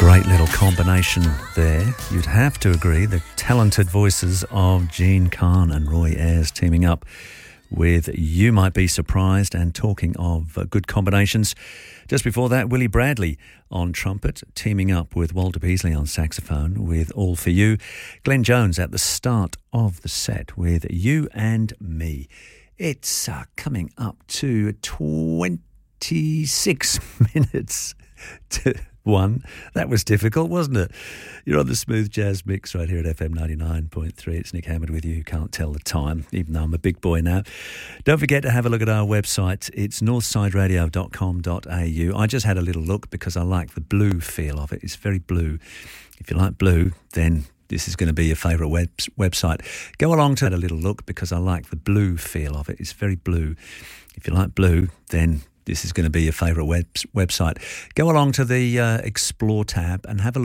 Great little combination there. You'd have to agree, the talented voices of Gene Khan and Roy Ayers teaming up with You Might Be Surprised. And talking of good combinations, just before that, Willie Bradley on trumpet, teaming up with Walter Beasley on saxophone with All For You. Glenn Jones at the start of the set with You and Me. It's coming up to 26 minutes to 1. That was difficult, wasn't it? You're on the Smooth Jazz Mix right here at FM 99.3. It's Nick Hammond with you. You can't tell the time, even though I'm a big boy now. Don't forget to have a look at our website. It's northsideradio.com.au. I just had a little look because I like the blue feel of it. It's very blue. If you like blue, then this is going to be your favourite website. Go along to have a little look because I like the blue feel of it. It's very blue. If you like blue, then this is going to be your favourite website. Go along to the Explore tab and have a look.